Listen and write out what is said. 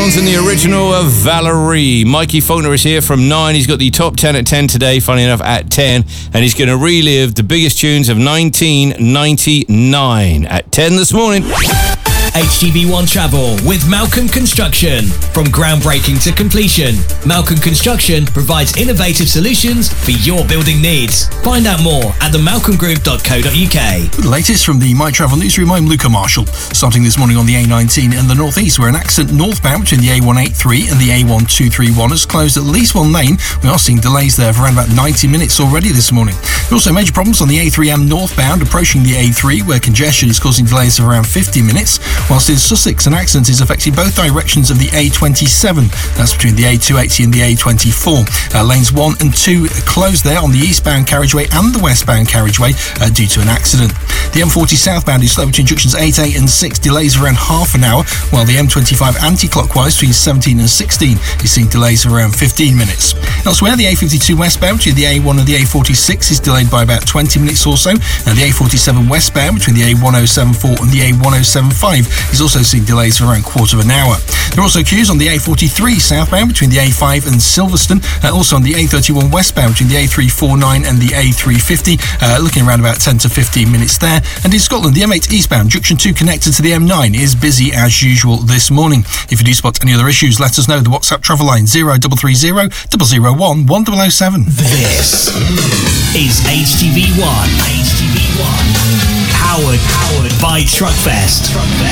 Jones and the original of Valerie. Mikey Faulkner is here from 9. He's got the top 10 at 10 today, funny enough, at 10. And he's going to relive the biggest tunes of 1999 at 10 this morning. HGV1 Travel with Malcolm Construction. From groundbreaking to completion, Malcolm Construction provides innovative solutions for your building needs. Find out more at themalcolmgroup.co.uk. The latest from the My Travel Newsroom, I'm Luca Marshall. Starting this morning on the A19 in the northeast, where an accident northbound between the A183 and the A1231 has closed at least one lane. We are seeing delays there for around about 90 minutes already this morning. There are also major problems on the A3M northbound approaching the A3, where congestion is causing delays of around 50 minutes. Whilst in Sussex, an accident is affecting both directions of the A27. That's between the A280 and the A24. Lanes 1 and 2 are closed there on the eastbound carriageway and the westbound carriageway due to an accident. The M40 southbound is slow between junctions 8A and 6, delays around half an hour, while the M25 anti-clockwise between 17 and 16 is seeing delays of around 15 minutes. Elsewhere, the A52 westbound between the A1 and the A46 is delayed by about 20 minutes or so, and the A47 westbound between the A1074 and the A1075 is also seeing delays for around a quarter of an hour. There are also queues on the A43 southbound between the A5 and Silverstone, also on the A31 westbound between the A349 and the A350, looking around about 10 to 15 minutes there. And in Scotland, the M8 eastbound junction 2 connected to the M9 is busy as usual this morning. If you do spot any other issues, let us know. The WhatsApp travel line 0330 001 1007. This is HGV1. HGV1. Powered by Truckfest.